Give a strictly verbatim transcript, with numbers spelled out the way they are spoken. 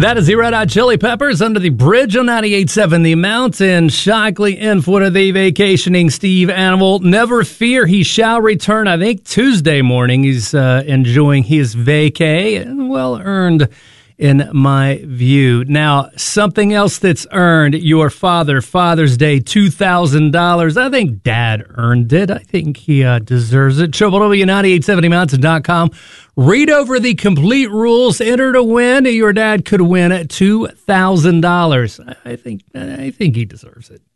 That is the Red Hot Chili Peppers under the bridge on ninety-eight point seven The Mountain. Shockley in for the vacationing Steve Animal. Never fear, he shall return. I think Tuesday morning he's uh, enjoying his vacay, and well earned in my view. Now, something else that's earned your father, Father's Day, two thousand dollars. I think Dad earned it. I think he uh, deserves it. Triple W ninety-eight seventy mountain dot com. Read over the complete rules. Enter to win. Your dad could win two thousand dollars. I think I think he deserves it.